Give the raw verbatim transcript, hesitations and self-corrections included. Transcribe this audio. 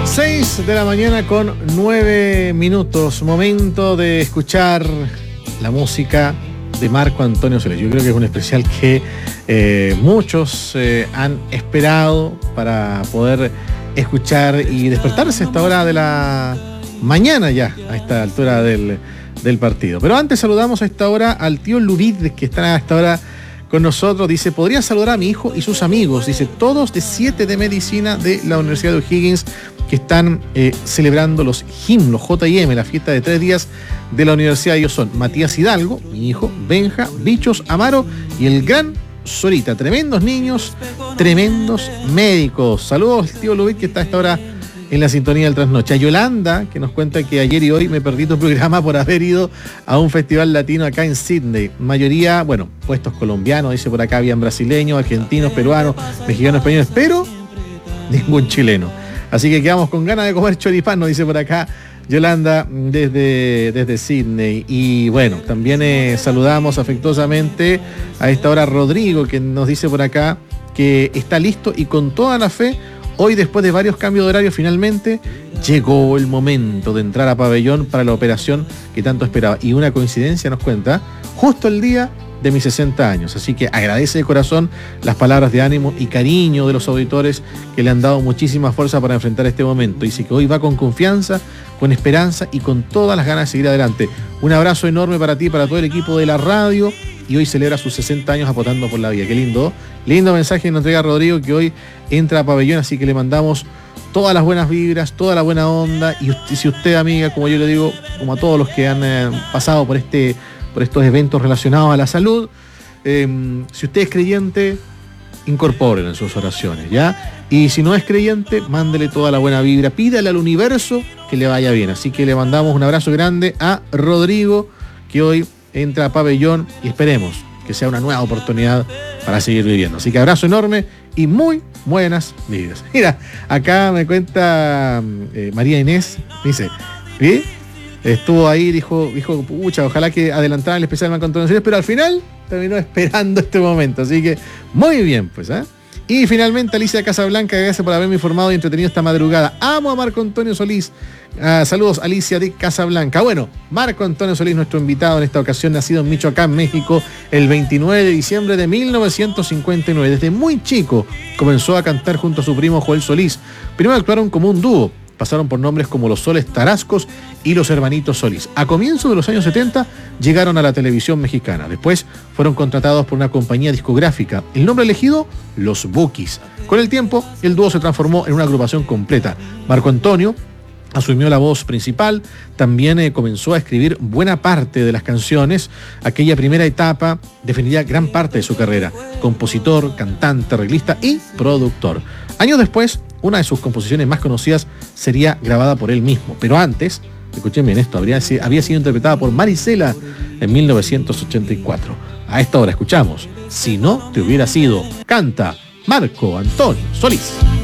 seis de la mañana con nueve minutos. Momento de escuchar la música de Marco Antonio Solís. Yo creo que es un especial que eh, muchos eh, han esperado para poder escuchar y despertarse a esta hora de la mañana ya, a esta altura del, del partido. Pero antes saludamos a esta hora al tío Lubid, que está a esta hora con nosotros. Dice, podría saludar a mi hijo y sus amigos, dice, todos de siete de medicina de la Universidad de O'Higgins, que están eh, celebrando los H I M, los J I M, la fiesta de tres días de la universidad. Ellos son Matías Hidalgo, mi hijo, Benja, Bichos, Amaro y el gran Sorita. Tremendos niños, tremendos médicos. Saludos, tío Luis, que está a esta hora en la sintonía del Trasnoche. A Yolanda, que nos cuenta que ayer y hoy me perdí tu programa por haber ido a un festival latino acá en Sydney. Mayoría, bueno, puestos colombianos, dice por acá, habían brasileños, argentinos, peruanos, mexicanos, españoles, pero ningún chileno. Así que quedamos con ganas de comer choripán, nos dice por acá Yolanda desde, desde Sydney. Y bueno, también eh, saludamos afectuosamente a esta hora a Rodrigo, que nos dice por acá que está listo y con toda la fe. Hoy, después de varios cambios de horario, finalmente llegó el momento de entrar a pabellón para la operación que tanto esperaba. Y una coincidencia, nos cuenta, justo el día de mis sesenta años. Así que agradece de corazón las palabras de ánimo y cariño de los auditores que le han dado muchísima fuerza para enfrentar este momento. Dice que hoy va con confianza, con esperanza y con todas las ganas de seguir adelante. Un abrazo enorme para ti, para todo el equipo de la radio, y hoy celebra sus sesenta años apostando por la vida. Qué lindo, lindo mensaje que nos entrega Rodrigo, que hoy entra a pabellón, así que le mandamos todas las buenas vibras, toda la buena onda, y usted, si usted, amiga, como yo le digo, como a todos los que han eh, pasado por este por estos eventos relacionados a la salud, eh, si usted es creyente, incorpórelo en sus oraciones, ¿ya? Y si no es creyente, mándele toda la buena vibra, pídale al universo que le vaya bien. Así que le mandamos un abrazo grande a Rodrigo, que hoy entra a pabellón, y esperemos que sea una nueva oportunidad para seguir viviendo. Así que abrazo enorme y muy buenas vibras. Mira, acá me cuenta eh, María Inés, dice, ¿sí? Estuvo ahí, dijo, dijo, pucha, ojalá que adelantara el especial Marco Antonio Solís, pero al final terminó esperando este momento. Así que muy bien, pues, ¿eh? Y finalmente Alicia Casablanca, gracias por haberme informado y entretenido esta madrugada. Amo a Marco Antonio Solís. Uh, saludos, Alicia de Casablanca. Bueno, Marco Antonio Solís, nuestro invitado en esta ocasión, nacido en Michoacán, México, el veintinueve de diciembre de mil novecientos cincuenta y nueve. Desde muy chico comenzó a cantar junto a su primo Joel Solís. Primero actuaron como un dúo. Pasaron por nombres como los Soles Tarascos y los Hermanitos Solís. A comienzos de los años setenta llegaron a la televisión mexicana. Después fueron contratados por una compañía discográfica. El nombre elegido, Los Bukis. Con el tiempo, el dúo se transformó en una agrupación completa. Marco Antonio asumió la voz principal, también eh, comenzó a escribir buena parte de las canciones. Aquella primera etapa definiría gran parte de su carrera. Compositor, cantante, arreglista y productor. Años después, una de sus composiciones más conocidas sería grabada por él mismo. Pero antes, escuchen bien esto, habría, había sido interpretada por Marisela en mil novecientos ochenta y cuatro. A esta hora escuchamos Si no te hubiera sido, canta Marco Antonio Solís.